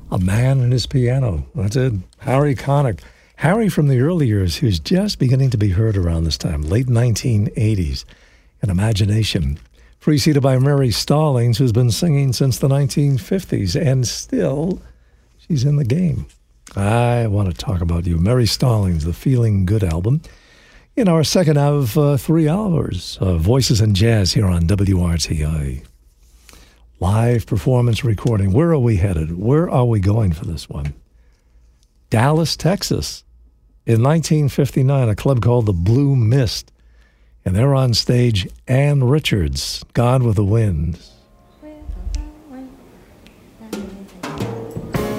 A Man and His Piano. That's it. Harry Connick. Harry from the early years, who's just beginning to be heard around this time, late 1980s, in Imagination. Preceded by Mary Stallings, who's been singing since the 1950s, and still, she's in the game. I want to talk about you. Mary Stallings, the Feeling Good album. In our second of 3 hours of Voices and Jazz here on WRTI. Live performance recording. Where are we headed? Where are we going for this one? Dallas, Texas. In 1959, a club called the Blue Mist. And they're on stage, Ann Richards, Gone with the Wind.